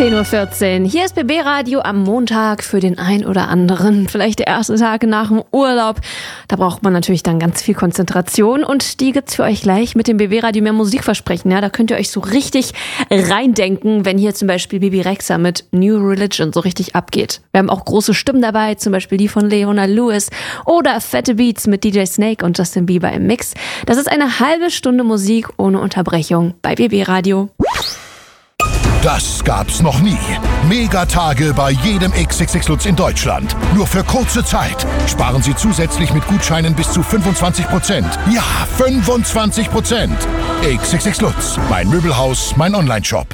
10:14 Uhr. Hier ist BB Radio am Montag für den ein oder anderen. Vielleicht der erste Tag nach dem Urlaub. Da braucht man natürlich dann ganz viel Konzentration und die gibt's für euch gleich mit dem BB Radio mehr Musikversprechen. Ja, da könnt ihr euch so richtig reindenken, wenn hier zum Beispiel Bibi Rexha mit New Religion so richtig abgeht. Wir haben auch große Stimmen dabei, zum Beispiel die von Leona Lewis oder fette Beats mit DJ Snake und Justin Bieber im Mix. Das ist eine halbe Stunde Musik ohne Unterbrechung bei BB Radio. Das gab's noch nie. Megatage bei jedem XXX Lutz in Deutschland. Nur für kurze Zeit. Sparen Sie zusätzlich mit Gutscheinen bis zu 25%. Ja, 25%. XXX Lutz. Mein Möbelhaus, mein Onlineshop.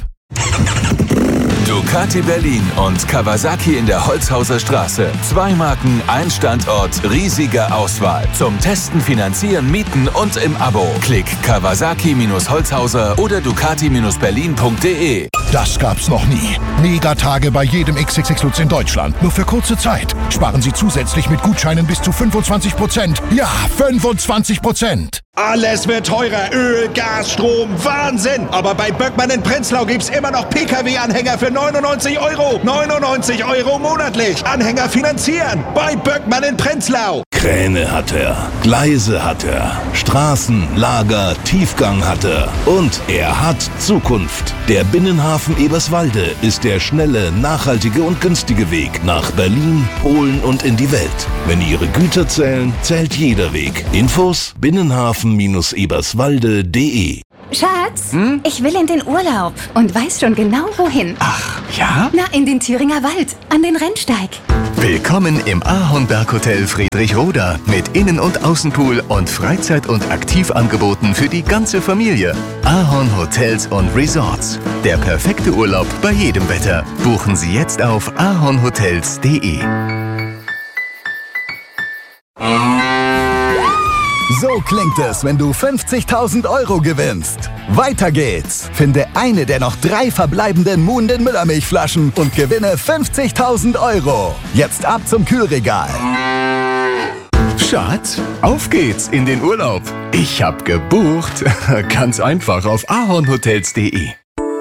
Ducati Berlin und Kawasaki in der Holzhauser Straße. 2 Marken, ein Standort, riesige Auswahl. Zum Testen, Finanzieren, Mieten und im Abo. Klick Kawasaki-Holzhauser oder Ducati-Berlin.de. Das gab's noch nie. Megatage bei jedem XXX Lutz in Deutschland. Nur für kurze Zeit. Sparen Sie zusätzlich mit Gutscheinen bis zu 25%. Ja, 25%. Alles wird teurer. Öl, Gas, Strom, Wahnsinn. Aber bei Böckmann in Prenzlau gibt's immer noch PKW-Anhänger für 99 Euro. 99 Euro monatlich. Anhänger finanzieren. Bei Böckmann in Prenzlau. Kräne hat er, Gleise hat er, Straßen, Lager, Tiefgang hat er. Und er hat Zukunft. Der Binnenhafen Eberswalde ist der schnelle, nachhaltige und günstige Weg nach Berlin, Polen und in die Welt. Wenn Ihre Güter zählen, zählt jeder Weg. Infos binnenhafen-eberswalde.de. Schatz, ich will in den Urlaub und weiß schon genau wohin. Ach, ja? Na, in den Thüringer Wald, an den Rennsteig. Willkommen im Ahornberg-Hotel Friedrichroda mit Innen- und Außenpool und Freizeit- und Aktivangeboten für die ganze Familie. Ahorn Hotels und Resorts. Der perfekte Urlaub bei jedem Wetter. Buchen Sie jetzt auf ahornhotels.de. So klingt es, wenn du 50.000 Euro gewinnst. Weiter geht's. Finde eine der noch 3 verbleibenden Muhnden Müllermilchflaschen und gewinne 50.000 Euro. Jetzt ab zum Kühlregal. Schatz, auf geht's in den Urlaub. Ich hab gebucht. Ganz einfach auf ahornhotels.de.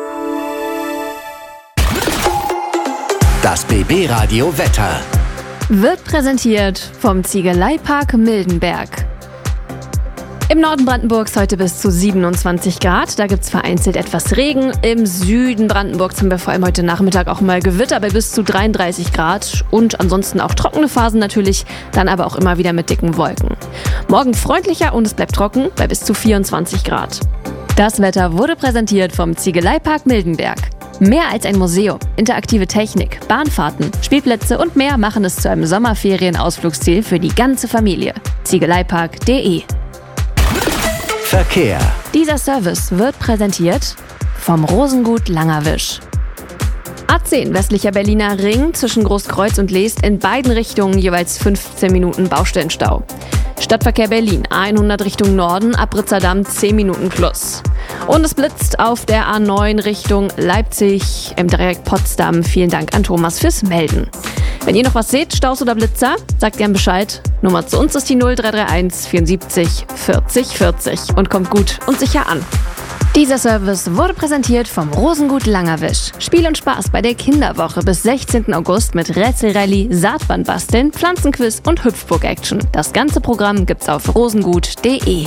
Das BB Radio Wetter Wird präsentiert vom Ziegeleipark Mildenberg. Im Norden Brandenburgs heute bis zu 27 Grad. Da gibt es vereinzelt etwas Regen. Im Süden Brandenburgs haben wir vor allem heute Nachmittag auch mal Gewitter bei bis zu 33 Grad. Und ansonsten auch trockene Phasen natürlich, dann aber auch immer wieder mit dicken Wolken. Morgen freundlicher und es bleibt trocken bei bis zu 24 Grad. Das Wetter wurde präsentiert vom Ziegeleipark Mildenberg. Mehr als ein Museum, interaktive Technik, Bahnfahrten, Spielplätze und mehr machen es zu einem Sommerferienausflugsziel für die ganze Familie. Ziegeleipark.de. Verkehr. Dieser Service wird präsentiert vom Rosengut Langerwisch. A10 westlicher Berliner Ring zwischen Großkreuz und Leest in beiden Richtungen jeweils 15 Minuten Baustellenstau. Stadtverkehr Berlin 100 Richtung Norden, ab Ritzerdamm 10 Minuten plus. Und es blitzt auf der A9 Richtung Leipzig im Dreieck Potsdam. Vielen Dank an Thomas fürs Melden. Wenn ihr noch was seht, Staus oder Blitzer, sagt gern Bescheid. Nummer zu uns ist die 0331 74 40 40 und kommt gut und sicher an. Dieser Service wurde präsentiert vom Rosengut Langerwisch. Spiel und Spaß bei der Kinderwoche bis 16. August mit Rätselrallye, Saatbandbasteln, Pflanzenquiz und Hüpfburg-Action. Das ganze Programm gibt's auf rosengut.de.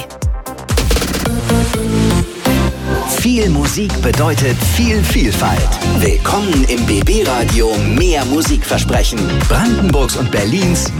Viel Musik bedeutet viel Vielfalt. Willkommen im BB Radio mehr Musikversprechen. Brandenburgs und Berlins